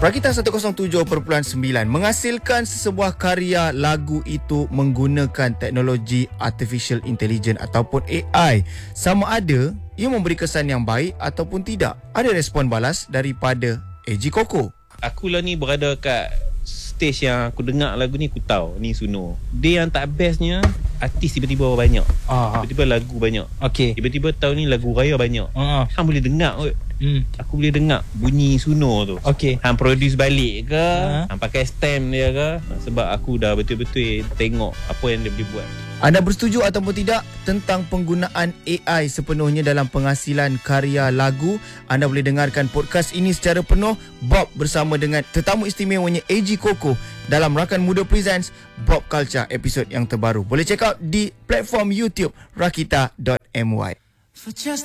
Rakita 107.9 menghasilkan sebuah karya lagu itu menggunakan teknologi Artificial Intelligence ataupun AI. Sama ada ia memberi kesan yang baik ataupun tidak. Ada respon balas daripada AG Koko. Aku lah ni berada kat stage yang aku dengar lagu ni, aku tahu ni Suno. Dia yang tak bestnya, artis tiba-tiba banyak. Tiba-tiba lagu banyak. Okey. Tiba-tiba tahun ni lagu raya banyak. Hang boleh dengar kot. Aku boleh dengar bunyi Suno tu. Okey. Hang produce balik ke, hang pakai stem dia ke, sebab aku dah betul-betul tengok apa yang dia boleh buat. Anda bersetuju ataupun tidak tentang penggunaan AI sepenuhnya dalam penghasilan karya lagu? Anda boleh dengarkan podcast ini secara penuh Bob bersama dengan tetamu istimewanya AG Koko dalam Rakan Muda Presents Bob Culture episod yang terbaru. Boleh check out di platform YouTube rakita.my.